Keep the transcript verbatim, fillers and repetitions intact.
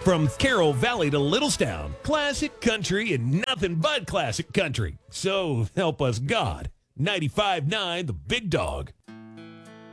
From Carroll Valley to Littlestown, classic country and nothing but classic country. So help us God. ninety-five point nine The Big Dog.